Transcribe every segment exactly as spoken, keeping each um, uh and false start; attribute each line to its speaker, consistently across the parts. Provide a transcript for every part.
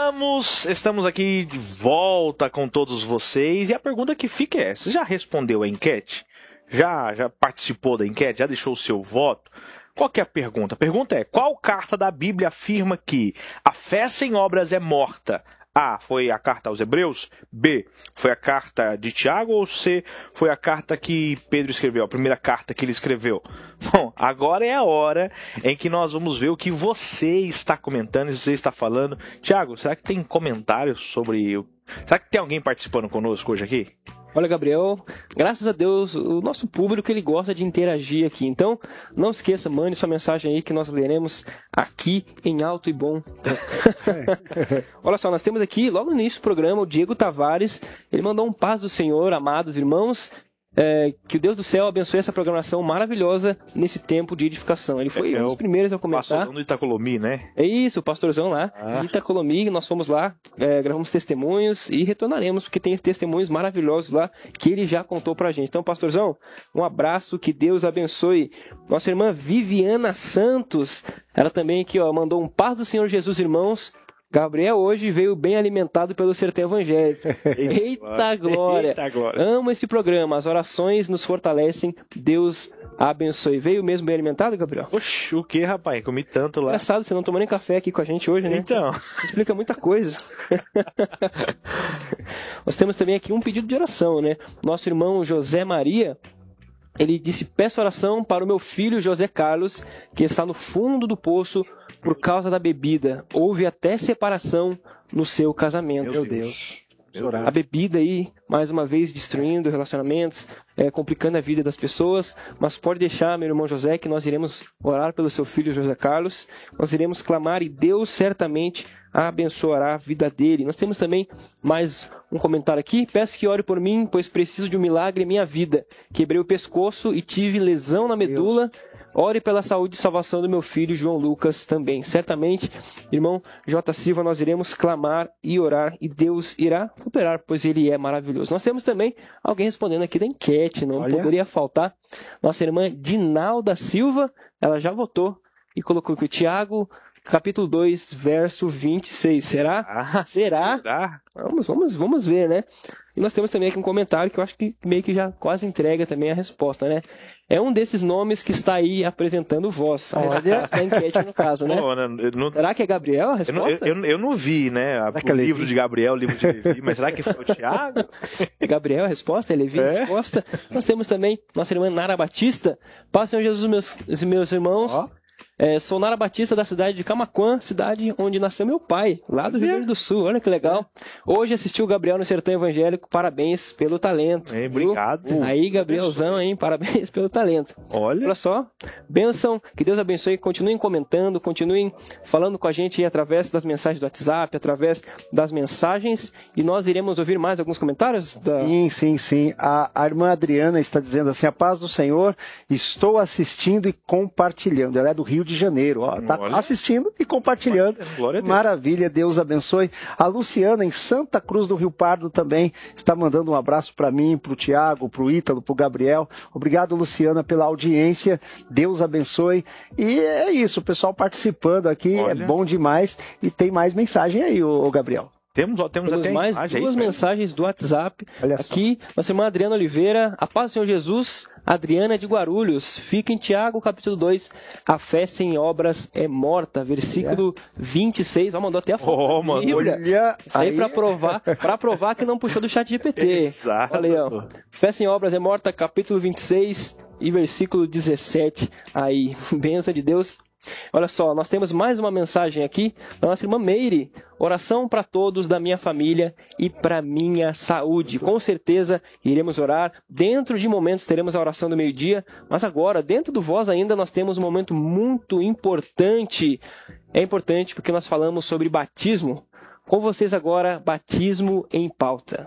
Speaker 1: Estamos, estamos aqui de volta com todos vocês e a pergunta que fica é, você já respondeu a enquete? Já, já participou da enquete? Já deixou o seu voto? Qual que é a pergunta? A pergunta é, qual carta da Bíblia afirma que a fé sem obras é morta? A, foi a carta aos Hebreus? B, foi a carta de Tiago? Ou C, foi a carta que Pedro escreveu, a primeira carta que ele escreveu? Bom, agora é a hora em que nós vamos ver o que você está comentando, você está falando. Tiago, será que tem comentários sobre... o... Será que tem alguém participando conosco hoje aqui?
Speaker 2: Olha, Gabriel, graças a Deus, o nosso público ele gosta de interagir aqui. Então, não esqueça, mande sua mensagem aí que nós leremos aqui em alto e bom. Olha só, nós temos aqui, logo no início do programa, o Diego Tavares. Ele mandou um paz do Senhor, amados irmãos. É, que o Deus do céu abençoe essa programação maravilhosa nesse tempo de edificação. Ele foi é, um dos primeiros a comentar.
Speaker 1: Pastorzão do Itacolomi, né?
Speaker 2: É isso, o pastorzão lá, ah. de Itacolomi. Nós fomos lá, é, gravamos testemunhos e retornaremos, porque tem testemunhos maravilhosos lá que ele já contou pra gente. Então, pastorzão, um abraço, que Deus abençoe. Nossa irmã Viviana Santos, ela também aqui, ó, mandou um paz do Senhor Jesus, irmãos. Gabriel hoje veio bem alimentado pelo Sertão Evangélico. Eita glória! Eita glória! Amo esse programa, as orações nos fortalecem, Deus abençoe. Veio mesmo bem alimentado, Gabriel?
Speaker 1: Oxe, o que, rapaz? Comi tanto lá.
Speaker 2: Engraçado, você não tomou nem café aqui com a gente hoje, né?
Speaker 1: Então.
Speaker 2: Isso explica muita coisa. Nós temos também aqui um pedido de oração, né? Nosso irmão José Maria, ele disse, peço oração para o meu filho José Carlos, que está no fundo do poço por causa da bebida. Houve até separação no seu casamento.
Speaker 1: Meu Deus. Meu Deus.
Speaker 2: A bebida aí, mais uma vez, destruindo relacionamentos, é, complicando a vida das pessoas. Mas pode deixar, meu irmão José, que nós iremos orar pelo seu filho José Carlos. Nós iremos clamar e Deus certamente abençoará a vida dele. Nós temos também mais um comentário aqui. Peço que ore por mim, pois preciso de um milagre em minha vida. Quebrei o pescoço e tive lesão na medula. Deus. Ore pela saúde e salvação do meu filho João Lucas também. Certamente, irmão J. Silva, nós iremos clamar e orar e Deus irá cooperar, pois Ele é maravilhoso. Nós temos também alguém respondendo aqui da enquete, não Olha. poderia faltar. Nossa irmã Dinalda Silva, ela já votou e colocou aqui o Tiago, capítulo dois, verso vinte e seis. Será?
Speaker 1: Ah,
Speaker 2: será?
Speaker 1: será?
Speaker 2: Vamos, vamos, vamos ver, né? E nós temos também aqui um comentário que eu acho que meio que já quase entrega também a resposta, né? É um desses nomes que está aí apresentando voz. A resposta da enquete, no caso, né?
Speaker 1: Não, não...
Speaker 2: Será que é Gabriel a resposta?
Speaker 1: Eu, eu, eu não vi, né? A, o livro Levi? de Gabriel, o livro de Levi, mas será que foi o Tiago?
Speaker 2: É Gabriel a resposta? É Levi a
Speaker 1: é?
Speaker 2: resposta? Nós temos também nossa irmã Nara Batista. Paz, Senhor Jesus, meus, meus irmãos. Oh. É, sou Nara Batista da cidade de Camaquã, cidade onde nasceu meu pai, lá do Rio Grande do Sul. Olha que legal. Hoje assisti o Gabriel no Sertão Evangélico. Parabéns pelo talento.
Speaker 1: É, obrigado.
Speaker 2: Uh, Aí, Gabrielzão, hein? Parabéns pelo talento.
Speaker 1: Olha.
Speaker 2: Olha só. Bênção. Que Deus abençoe. Continuem comentando, continuem falando com a gente aí através das mensagens do WhatsApp, através das mensagens. E nós iremos ouvir mais alguns comentários? Da...
Speaker 3: Sim, sim, sim. A, a irmã Adriana está dizendo assim, a paz do Senhor, estou assistindo e compartilhando. Ela é do Rio de Janeiro, ó, tá Olha. assistindo e compartilhando.
Speaker 1: Glória a Deus.
Speaker 3: Maravilha, Deus abençoe. A Luciana, em Santa Cruz do Rio Pardo, também está mandando um abraço para mim, para o Tiago, para o Ítalo, para o Gabriel. Obrigado, Luciana, pela audiência. Deus abençoe. E é isso, o pessoal participando aqui, Olha. é bom demais. E tem mais mensagem aí, ô, ô Gabriel.
Speaker 1: Temos, ó, temos,
Speaker 2: temos
Speaker 1: até
Speaker 2: mais
Speaker 1: imagem,
Speaker 2: duas
Speaker 1: é
Speaker 2: mensagens do WhatsApp.
Speaker 3: Olha
Speaker 2: aqui,
Speaker 3: só.
Speaker 2: nossa irmã Adriana Oliveira. A paz do Senhor Jesus, Adriana de Guarulhos. Fica em Tiago, capítulo dois. A fé sem obras é morta. Versículo é. vinte e seis. Ó, mandou até a foto.
Speaker 1: Oh, mano,
Speaker 3: olha.
Speaker 2: Isso aí, aí pra provar, pra provar que não puxou do chat G P T.
Speaker 1: Exato.
Speaker 2: Olha aí, ó. Fé sem obras é morta, capítulo vinte e seis e versículo dezessete. Aí, bênção de Deus. Olha só, nós temos mais uma mensagem aqui da nossa irmã Meire. Oração para todos da minha família e para minha saúde. Com certeza iremos orar. Dentro de momentos teremos a oração do meio-dia. Mas agora, dentro do Voz ainda, nós temos um momento muito importante. É importante porque nós falamos sobre batismo. Com vocês agora, batismo em pauta.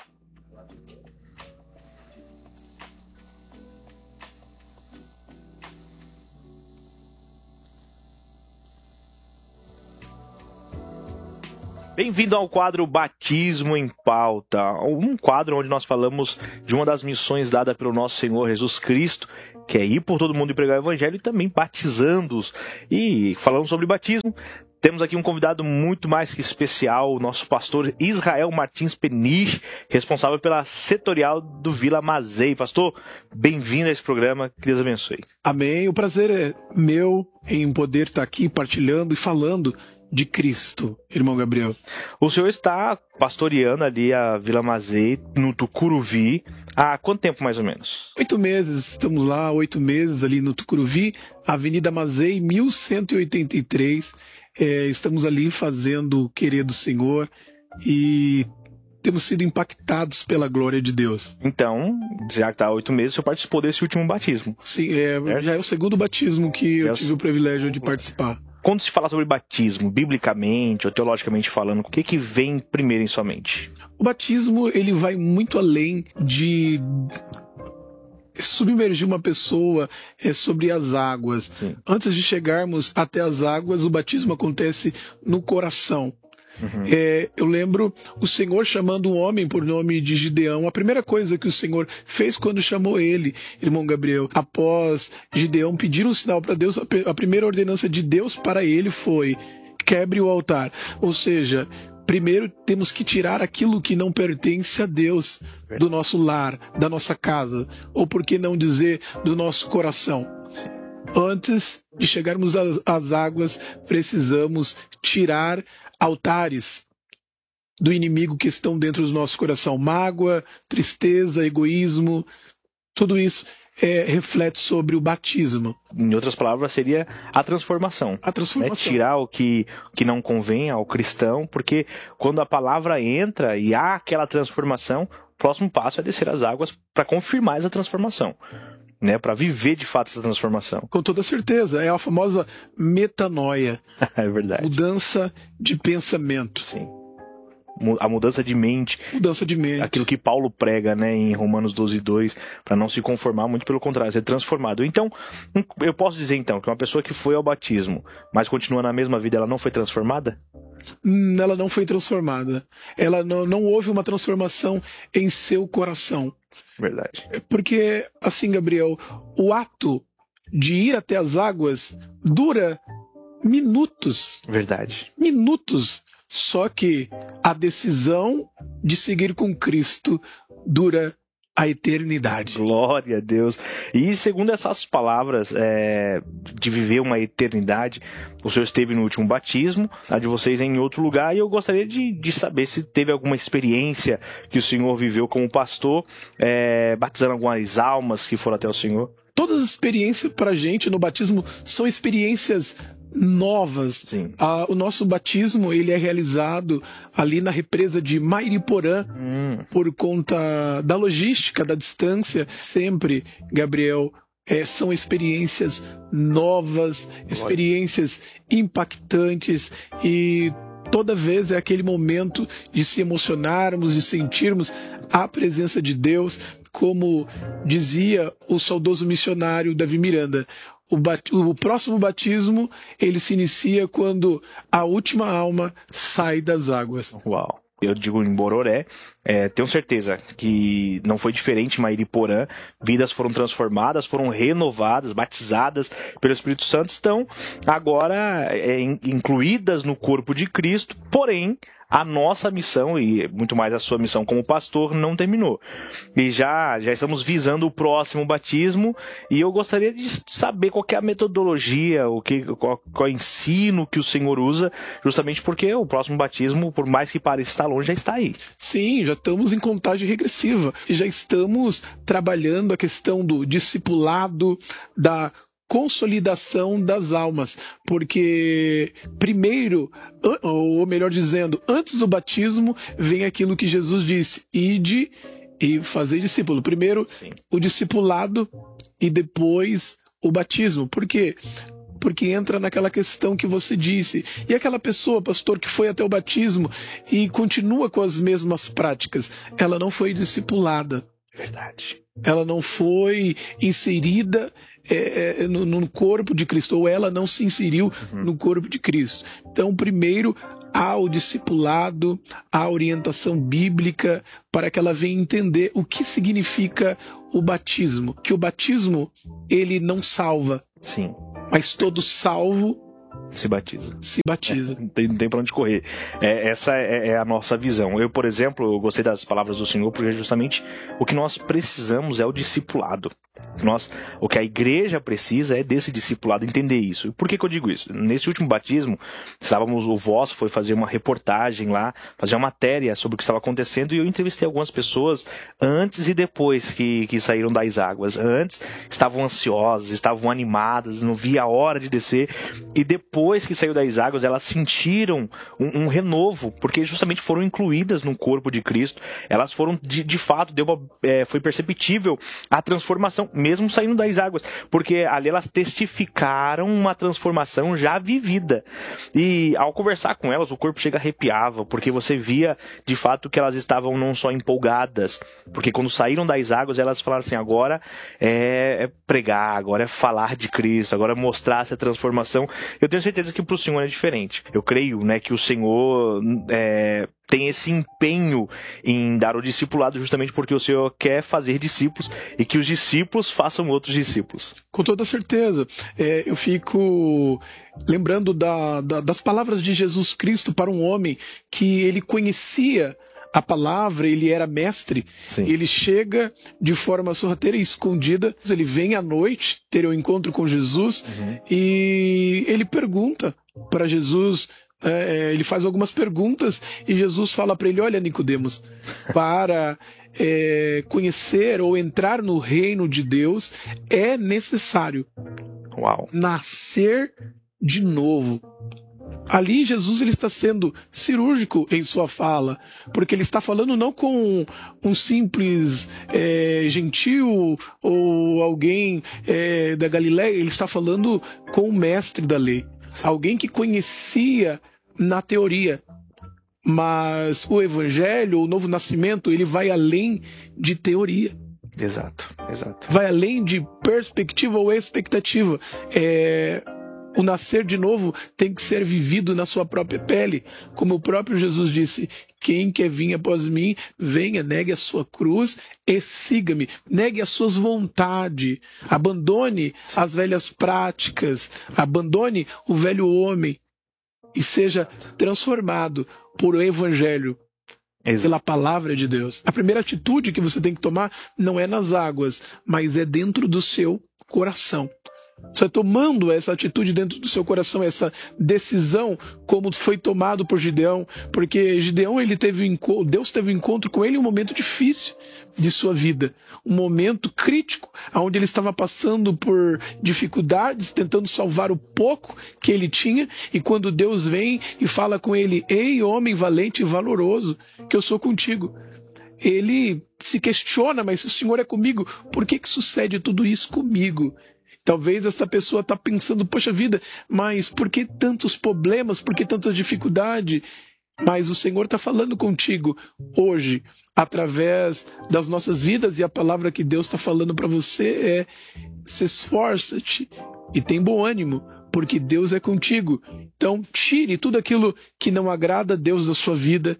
Speaker 1: Bem-vindo ao quadro Batismo em Pauta, um quadro onde nós falamos de uma das missões dadas pelo nosso Senhor Jesus Cristo, que é ir por todo mundo e pregar o Evangelho e também batizando-os. E falando sobre batismo, Temos aqui um convidado muito mais que especial, o nosso pastor Israel Martins Peniche, responsável pela setorial do Vila Mazei. Pastor, bem-vindo a esse programa, que Deus abençoe.
Speaker 4: Amém, o prazer é meu em poder estar aqui partilhando e falando de Cristo, irmão Gabriel.
Speaker 1: O senhor está pastoreando ali a Vila Mazei, no Tucuruvi, há quanto tempo mais ou menos?
Speaker 4: Oito meses, estamos lá, oito meses ali no Tucuruvi, Avenida Mazei, mil cento e oitenta e três. É, estamos ali fazendo o querer do Senhor e temos sido impactados pela glória de Deus.
Speaker 1: Então, já que está há oito meses, o senhor participou desse último batismo.
Speaker 4: Sim, é, já é o segundo batismo que eu
Speaker 1: é
Speaker 4: tive o privilégio de participar.
Speaker 1: Quando se fala sobre batismo, biblicamente ou teologicamente falando, o que, que vem primeiro em sua mente?
Speaker 4: O batismo, ele vai muito além de submergir uma pessoa é, sobre as águas.
Speaker 1: Sim.
Speaker 4: Antes de chegarmos até as águas, o batismo acontece no coração. Uhum. É, eu lembro o Senhor chamando um homem por nome de Gideão. A primeira coisa que o Senhor fez quando chamou ele, irmão Gabriel, após Gideão pedir um sinal para Deus, a primeira ordenança de Deus para ele foi: quebre o altar. Ou seja, primeiro temos que tirar aquilo que não pertence a Deus do nosso lar, da nossa casa, ou por que não dizer, do nosso coração. Antes de chegarmos às, às águas, precisamos tirar altares do inimigo que estão dentro do nosso coração. Mágoa, tristeza, egoísmo, tudo isso é, reflete sobre o batismo.
Speaker 1: Em outras palavras, seria a transformação.
Speaker 4: A transformação.
Speaker 1: Né? Tirar o que, que não convém ao cristão, porque quando a palavra entra e há aquela transformação, o próximo passo é descer as águas para confirmar essa transformação. Né, para viver de fato essa transformação.
Speaker 4: Com toda certeza, é a famosa metanoia.
Speaker 1: É verdade.
Speaker 4: Mudança de pensamento.
Speaker 1: Sim. A mudança de mente.
Speaker 4: Mudança de mente.
Speaker 1: Aquilo que Paulo prega, né, em Romanos doze, dois, para não se conformar, muito pelo contrário, ser transformado. Então, eu posso dizer então que uma pessoa que foi ao batismo, mas continua na mesma vida, ela não foi transformada?
Speaker 4: Ela não foi transformada. Ela não, não houve uma transformação em seu coração.
Speaker 1: Verdade.
Speaker 4: Porque, assim, Gabriel, o ato de ir até as águas dura minutos.
Speaker 1: Verdade.
Speaker 4: Minutos. Só que a decisão de seguir com Cristo dura a eternidade.
Speaker 1: Glória a Deus. E segundo essas palavras é, de viver uma eternidade, o senhor esteve no último batismo, a de vocês é em outro lugar, e eu gostaria de, de saber se teve alguma experiência que o senhor viveu como pastor, é, batizando algumas almas que foram até o senhor.
Speaker 4: Todas as experiências pra gente no batismo são experiências novas.
Speaker 1: Sim.
Speaker 4: Ah, o nosso batismo ele é realizado ali na represa de Mairiporã, hum. por conta da logística, da distância. Sempre, Gabriel, é, são experiências novas, experiências impactantes, e toda vez é aquele momento de se emocionarmos, de sentirmos a presença de Deus, como dizia o saudoso missionário Davi Miranda. O, bat... o próximo batismo, ele se inicia quando a última alma sai das águas.
Speaker 1: Uau! Eu digo em Bororé, é, tenho certeza que não foi diferente em Mairiporã. Vidas foram transformadas, foram renovadas, batizadas pelo Espírito Santo, estão agora é, incluídas no corpo de Cristo, porém a nossa missão, e muito mais a sua missão como pastor, não terminou. E já, já estamos visando o próximo batismo, e eu gostaria de saber qual que é a metodologia, o que, qual, qual é o ensino que o Senhor usa, justamente porque o próximo batismo, por mais que pareça estar longe, já está aí.
Speaker 4: Sim, já estamos em contagem regressiva, e já estamos trabalhando a questão do discipulado, da consolidação das almas, porque primeiro, ou melhor dizendo, antes do batismo, vem aquilo que Jesus disse: ide e fazer discípulo. Primeiro, Sim. o discipulado e depois o batismo. Por quê? Porque entra naquela questão que você disse. E aquela pessoa, pastor, que foi até o batismo e continua com as mesmas práticas, ela não foi discipulada.
Speaker 1: Verdade.
Speaker 4: Ela não foi inserida é, no, no corpo de Cristo, ou ela não se inseriu uhum. no corpo de Cristo. Então, primeiro, há o discipulado, a orientação bíblica, para que ela venha entender o que significa o batismo. Que o batismo, ele não salva.
Speaker 1: Sim.
Speaker 4: Mas todo salvo
Speaker 1: se batiza.
Speaker 4: Se batiza.
Speaker 1: É, não tem, não tem pra onde correr. É, essa é, é a nossa visão. Eu, por exemplo, eu gostei das palavras do Senhor, porque justamente o que nós precisamos é o discipulado. Nós, o que a igreja precisa é desse discipulado, entender isso. E por que que eu digo isso? Nesse último batismo, estávamos, o Voz foi fazer uma reportagem lá, fazer uma matéria sobre o que estava acontecendo, e eu entrevistei algumas pessoas antes e depois que, que saíram das águas. Antes estavam ansiosas, estavam animadas, não via a hora de descer, e depois que saiu das águas, elas sentiram um, um renovo, porque justamente foram incluídas no corpo de Cristo. Elas foram, de, de fato, deu uma, é, foi perceptível a transformação, mesmo saindo das águas, porque ali elas testificaram uma transformação já vivida. E ao conversar com elas, o corpo chega arrepiava, porque você via de fato que elas estavam não só empolgadas, porque quando saíram das águas, elas falaram assim: agora é, é pregar, agora é falar de Cristo, agora é mostrar essa transformação. Eu tenho certeza que para o Senhor é diferente. Eu creio, né, que o Senhor é, tem esse empenho em dar o discipulado, justamente porque o Senhor quer fazer discípulos e que os discípulos façam outros discípulos.
Speaker 4: Com toda certeza. É, eu fico lembrando da, da, das palavras de Jesus Cristo para um homem que ele conhecia a palavra, ele era mestre.
Speaker 1: Sim.
Speaker 4: Ele chega de forma sorrateira e escondida, ele vem à noite ter um encontro com Jesus, uhum. E ele pergunta para Jesus, é, ele faz algumas perguntas e Jesus fala para ele: olha, Nicodemos, para é, conhecer ou entrar no reino de Deus é necessário
Speaker 1: Uau.
Speaker 4: nascer de novo. Ali Jesus ele está sendo cirúrgico em sua fala, porque ele está falando não com um simples é, gentil ou alguém é, da Galileia, ele está falando com o mestre da lei, alguém que conhecia na teoria. Mas o evangelho, o novo nascimento, ele vai além de teoria.
Speaker 1: Exato, exato.
Speaker 4: Vai além de perspectiva ou expectativa. É... O nascer de novo tem que ser vivido na sua própria pele. Como o próprio Jesus disse: quem quer vir após mim, venha, negue a sua cruz e siga-me. Negue as suas vontades. Abandone as velhas práticas. Abandone o velho homem. E seja transformado por o evangelho. Exato. Pela palavra de Deus. A primeira atitude que você tem que tomar não é nas águas, mas é dentro do seu coração. Você tomando essa atitude dentro do seu coração, essa decisão, como foi tomado por Gideão, porque Gideão, ele teve um, Deus teve um encontro com ele em um momento difícil de sua vida, um momento crítico, onde ele estava passando por dificuldades, tentando salvar o pouco que ele tinha, e quando Deus vem e fala com ele: ei, homem valente e valoroso, que eu sou contigo. Ele se questiona: mas se o Senhor é comigo, por que que sucede tudo isso comigo? Talvez essa pessoa está pensando: poxa vida, mas por que tantos problemas, por que tanta dificuldade? Mas o Senhor está falando contigo hoje, através das nossas vidas, e a palavra que Deus está falando para você é: se esforça-te e tem bom ânimo, porque Deus é contigo. Então tire tudo aquilo que não agrada a Deus da sua vida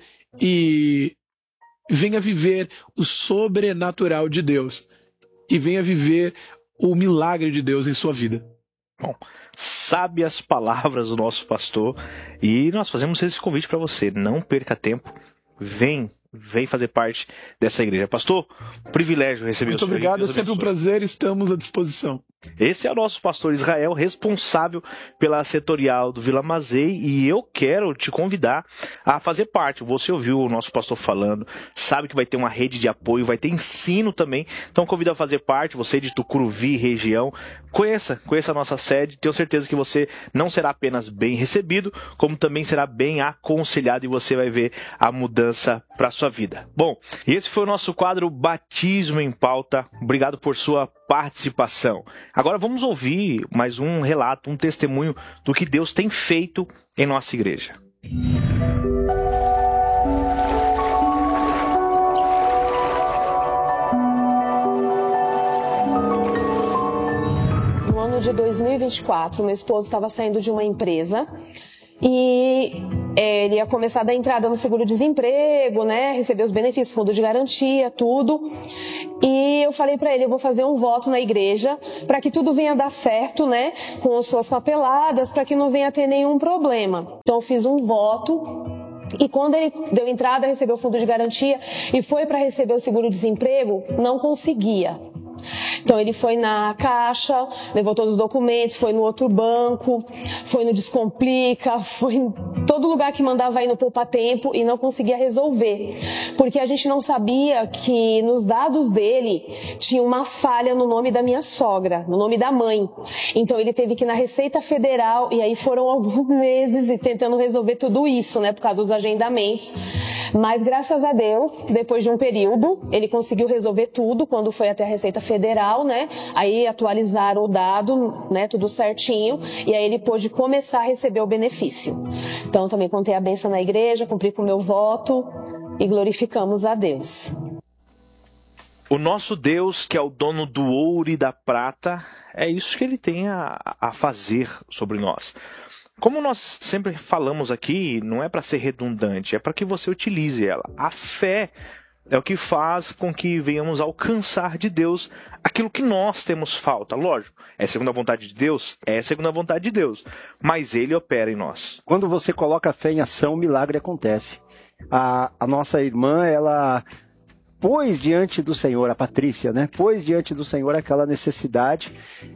Speaker 4: e venha viver o sobrenatural de Deus. E venha viver o milagre de Deus em sua vida.
Speaker 1: Bom, sabe as palavras do nosso pastor, e nós fazemos esse convite para você. Não perca tempo, vem, vem fazer parte dessa igreja. Pastor, um privilégio receber o senhor.
Speaker 4: Muito obrigado, é sempre um prazer, estamos à disposição.
Speaker 1: Esse é o nosso pastor Israel, responsável pela setorial do Vila Mazei, e eu quero te convidar a fazer parte. Você ouviu o nosso pastor falando, sabe que vai ter uma rede de apoio, vai ter ensino também, então convido a fazer parte, você de Tucuruvi, região, conheça, conheça a nossa sede, tenho certeza que você não será apenas bem recebido, como também será bem aconselhado, e você vai ver a mudança para a sua vida. Bom, esse foi o nosso quadro Batismo em Pauta, obrigado por sua participação. Agora vamos ouvir mais um relato, um testemunho do que Deus tem feito em nossa igreja.
Speaker 5: No ano de dois mil e vinte e quatro, meu esposo estava saindo de uma empresa e é, ele ia começar a dar entrada no seguro-desemprego, né, receber os benefícios, fundo de garantia, tudo. E eu falei para ele, eu vou fazer um voto na igreja para que tudo venha dar certo, né, com as suas papeladas, para que não venha ter nenhum problema. Então eu fiz um voto. E quando ele deu entrada, recebeu o fundo de garantia e foi para receber o seguro-desemprego, não conseguia. Então ele foi na caixa, levou todos os documentos, foi no outro banco, foi no Descomplica, foi em todo lugar que mandava ir no Poupa Tempo e não conseguia resolver. Porque a gente não sabia que nos dados dele tinha uma falha no nome da minha sogra, no nome da mãe. Então ele teve que ir na Receita Federal e aí foram alguns meses e tentando resolver tudo isso, né, por causa dos agendamentos. Mas graças a Deus, depois de um período, ele conseguiu resolver tudo quando foi até a Receita Federal, né? Aí atualizaram o dado, né? Tudo certinho. E aí ele pôde começar a receber o benefício. Então também contei a bênção na igreja, cumpri com o meu voto e glorificamos a Deus.
Speaker 1: O nosso Deus, que é o dono do ouro e da prata, é isso que ele tem a, a fazer sobre nós. Como nós sempre falamos aqui, não é para ser redundante, é para que você utilize ela. A fé é o que faz com que venhamos alcançar de Deus aquilo que nós temos falta. Lógico, é segundo a vontade de Deus? É segundo a vontade de Deus. Mas Ele opera em nós.
Speaker 3: Quando você coloca a fé em ação, o milagre acontece. A, a nossa irmã, ela pôs diante do Senhor, a Patrícia, né? Pôs diante do Senhor aquela necessidade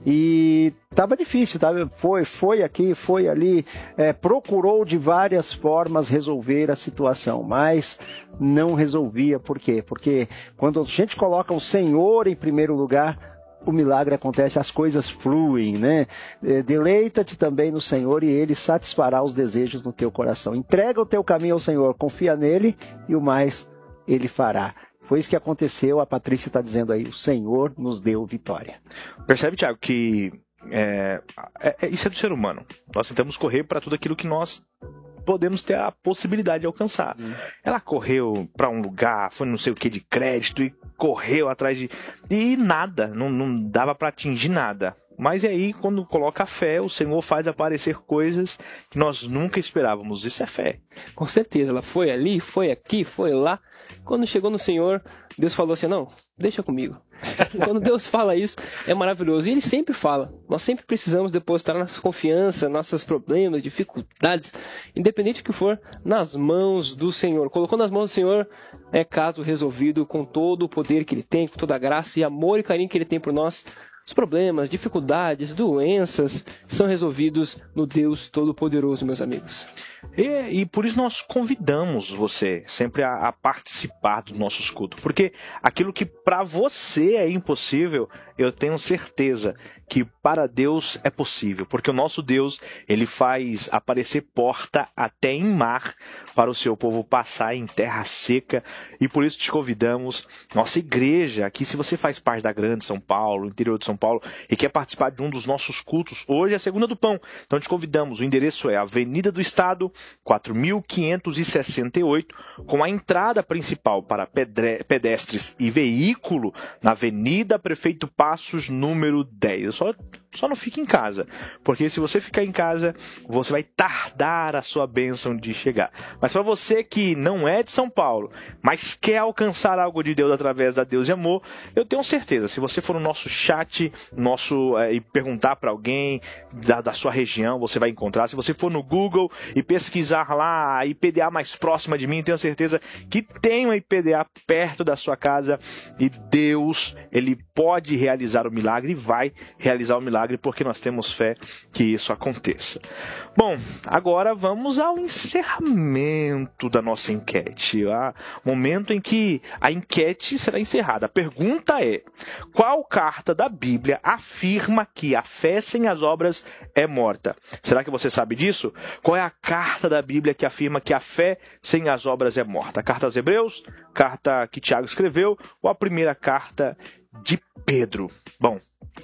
Speaker 3: e estava difícil, tá? Foi, foi aqui, foi ali, é, procurou de várias formas resolver a situação, mas não resolvia. Por quê? Porque quando a gente coloca o Senhor em primeiro lugar, o milagre acontece, as coisas fluem, né? É, deleita-te também no Senhor e Ele satisfará os desejos no teu coração. Entrega o teu caminho ao Senhor, confia nele e o mais Ele fará. Foi isso que aconteceu, a Patrícia está dizendo aí, o Senhor nos deu vitória.
Speaker 1: Percebe, Tiago, que é, é, é, isso é do ser humano. Nós tentamos correr para tudo aquilo que nós podemos ter a possibilidade de alcançar. Hum. Ela correu para um lugar, foi não sei o que de crédito e correu atrás de... E nada, não, não dava para atingir nada. Mas e aí, quando coloca a fé, o Senhor faz aparecer coisas que nós nunca esperávamos. Isso é fé.
Speaker 2: Com certeza, ela foi ali, foi aqui, foi lá. Quando chegou no Senhor, Deus falou assim, não, deixa comigo. Quando Deus fala isso, é maravilhoso. E Ele sempre fala. Nós sempre precisamos depositar nossa confiança, nossos problemas, dificuldades, independente do que for, nas mãos do Senhor. Colocou nas mãos do Senhor, é caso resolvido com todo o poder que Ele tem, com toda a graça e amor e carinho que Ele tem por nós. Os problemas, dificuldades, doenças são resolvidos no Deus Todo-Poderoso, meus amigos.
Speaker 1: E, e por isso nós convidamos você sempre a, a participar dos nossos cultos. Porque aquilo que para você é impossível, eu tenho certeza que para Deus é possível. Porque o nosso Deus, Ele faz aparecer porta até em mar para o seu povo passar em terra seca. E por isso te convidamos, nossa igreja, aqui se você faz parte da Grande São Paulo, interior de São Paulo, e quer participar de um dos nossos cultos, hoje é a Segunda do Pão. Então te convidamos, o endereço é Avenida do Estado, quatro mil quinhentos e sessenta e oito, com a entrada principal para pedestres e veículo na Avenida Prefeito Passos, número dez. Só, só não fique em casa, porque se você ficar em casa, você vai tardar a sua bênção de chegar. Mas para você que não é de São Paulo, mas quer alcançar algo de Deus através da Deus de Amor, eu tenho certeza, se você for no nosso chat, nosso, é, e perguntar para alguém da, da sua região, você vai encontrar. Se você for no Google e pesquisar lá a I P D A mais próxima de mim, tenho certeza que tem uma I P D A perto da sua casa e Deus, Ele pode realizar o milagre e vai realizar o milagre porque nós temos fé que isso aconteça. Bom, agora vamos ao encerramento da nossa enquete, o momento em que a enquete será encerrada. A pergunta é: qual carta da Bíblia afirma que a fé sem as obras é morta? Será que você sabe disso? Qual é a carta da Bíblia que afirma que a fé sem as obras é morta? A carta aos Hebreus, carta que Tiago escreveu ou a primeira carta de Pedro? Bom,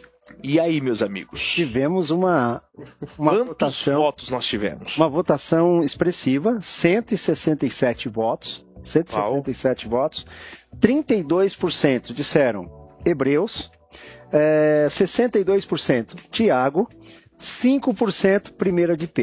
Speaker 1: e aí, meus amigos?
Speaker 3: Tivemos uma, uma
Speaker 1: Quantos
Speaker 3: votação,
Speaker 1: votos nós tivemos?
Speaker 3: uma votação expressiva, cento e sessenta e sete votos, cento e sessenta e sete
Speaker 1: Uau.
Speaker 3: votos, trinta e dois por cento disseram Hebreus, é, sessenta e dois por cento Tiago, cinco por cento primeira de Pedro.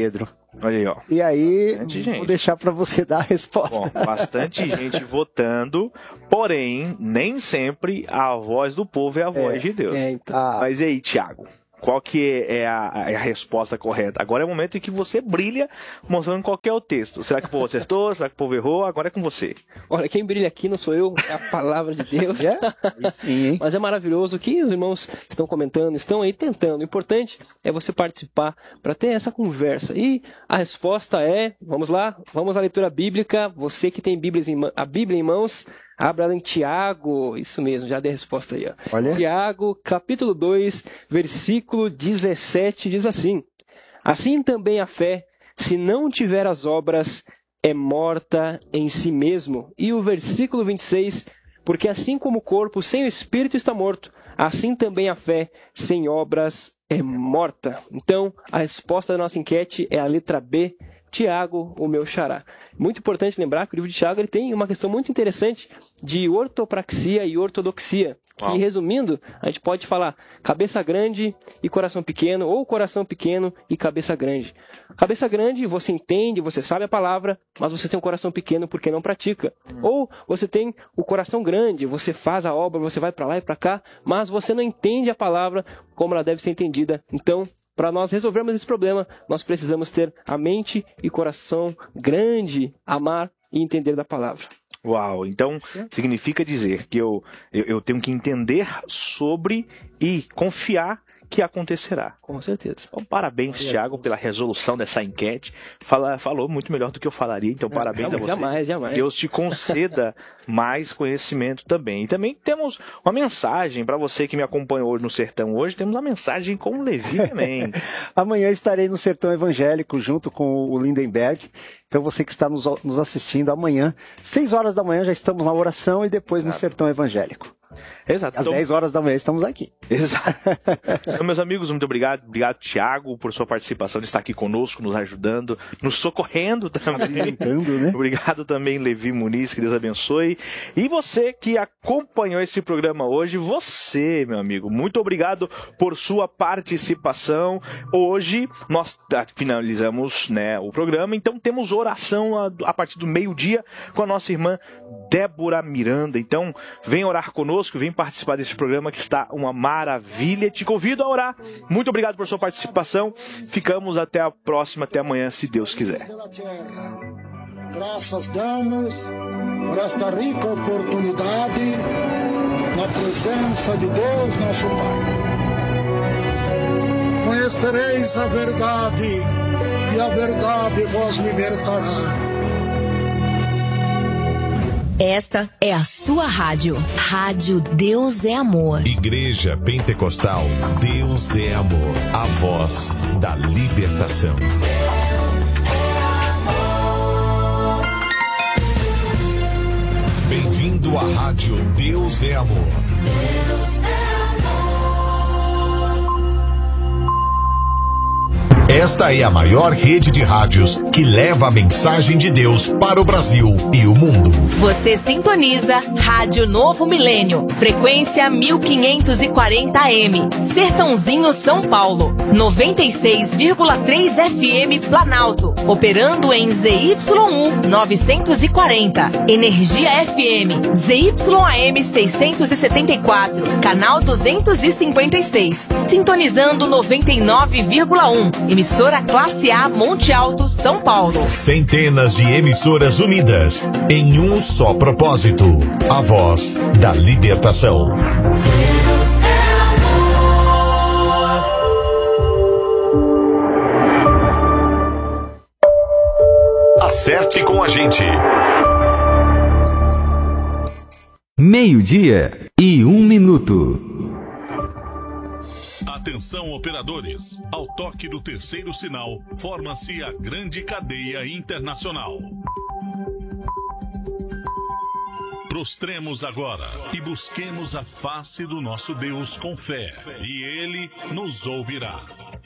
Speaker 1: Olha aí, ó.
Speaker 3: E aí,
Speaker 1: Bastante
Speaker 3: vou
Speaker 1: gente.
Speaker 3: deixar para você dar a resposta.
Speaker 1: Bom, bastante gente votando, porém, nem sempre a voz do povo é a voz
Speaker 3: É,
Speaker 1: de Deus.
Speaker 2: É, então.
Speaker 3: Ah,
Speaker 1: Mas e aí, Thiago? Qual que é a, é a resposta correta? Agora é o momento em que você brilha mostrando qual que é o texto. Será que o povo acertou? Será que o povo errou? Agora é com você.
Speaker 2: Olha, quem brilha aqui não sou eu, é a palavra de Deus.
Speaker 3: É? Aí sim, hein?
Speaker 2: Mas é maravilhoso que os irmãos estão comentando, estão aí tentando. O importante é você participar para ter essa conversa. E a resposta é, vamos lá, vamos à leitura bíblica. Você que tem Bíblias em mã- a Bíblia em mãos, abra ela em Tiago. Isso mesmo, já dei a resposta aí. Ó.
Speaker 3: Olha.
Speaker 2: Tiago, capítulo dois, versículo dezessete, diz assim: Assim também a fé, se não tiver as obras, é morta em si mesmo. E o versículo vinte e seis: Porque assim como o corpo sem o espírito está morto, assim também a fé sem obras é morta. Então, a resposta da nossa enquete é a letra B, Tiago, o meu xará. Muito importante lembrar que o livro de Tiago ele tem uma questão muito interessante de ortopraxia e ortodoxia. Que,
Speaker 1: Uau.
Speaker 2: resumindo, a gente pode falar cabeça grande e coração pequeno, ou coração pequeno e cabeça grande. Cabeça grande, você entende, você sabe a palavra, mas você tem um coração pequeno porque não pratica. Ou você tem o coração grande, você faz a obra, você vai para lá e para cá, mas você não entende a palavra como ela deve ser entendida. Então, para nós resolvermos esse problema, nós precisamos ter a mente e coração grande, amar e entender da palavra.
Speaker 1: Uau, então significa dizer que eu, eu, eu tenho que entender sobre e confiar que acontecerá.
Speaker 2: Com certeza.
Speaker 1: Então, parabéns, Thiago, pela resolução dessa enquete. Fala, falou muito melhor do que eu falaria, então parabéns a você.
Speaker 2: Jamais, jamais.
Speaker 1: Deus te conceda mais conhecimento também. E também temos uma mensagem para você que me acompanhou hoje no Sertão. Hoje temos uma mensagem com o Levi também.
Speaker 3: Amanhã estarei no Sertão Evangélico junto com o Lindenberg. Então você que está nos, nos assistindo amanhã, seis horas da manhã já estamos na oração e depois no Sertão Evangélico.
Speaker 1: Exato.
Speaker 3: Às
Speaker 1: Então,
Speaker 3: dez horas da manhã estamos aqui.
Speaker 1: Exato. Então, meus amigos, muito obrigado. Obrigado, Thiago, por sua participação, de estar aqui conosco, nos ajudando, nos socorrendo também.
Speaker 3: Brincando, né?
Speaker 1: Obrigado também, Levi Muniz, que Deus abençoe. E você que acompanhou esse programa hoje, você, meu amigo, muito obrigado por sua participação. Hoje nós tá, finalizamos, né, o programa, então temos oração a, a partir do meio-dia com a nossa irmã Débora Miranda. Então, vem orar conosco, vem participar desse programa que está uma maravilha. Te convido a orar. Muito obrigado por sua participação. Ficamos até a próxima, até amanhã, se Deus quiser.
Speaker 6: Graças damos por esta rica oportunidade na presença de Deus, nosso Pai. Conhecereis a verdade e a verdade vos libertará.
Speaker 7: Esta é a sua rádio. Rádio Deus é Amor.
Speaker 8: Igreja Pentecostal Deus é Amor. A voz da libertação. Bem-vindo à Rádio Deus é Amor. Esta é a maior rede de rádios que leva a mensagem de Deus para o Brasil e o mundo.
Speaker 7: Você sintoniza Rádio Novo Milênio, frequência mil quinhentos e quarenta A M, Sertãozinho, São Paulo, noventa e seis vírgula três F M Planalto, operando em Z Y um novecentos e quarenta, Energia F M, Z Y A M seiscentos e setenta e quatro, canal duzentos e cinquenta e seis, sintonizando noventa e nove vírgula um, emissora Classe A Monte Alto, São Paulo.
Speaker 8: Centenas de emissoras unidas em um só propósito: a voz da libertação.
Speaker 7: Deus é amor.
Speaker 8: Acerte com a gente.
Speaker 9: Meio-dia e um minuto.
Speaker 10: Atenção, operadores. Ao toque do terceiro sinal, forma-se a grande cadeia internacional. Prostremos agora e busquemos a face do nosso Deus com fé, e Ele nos ouvirá.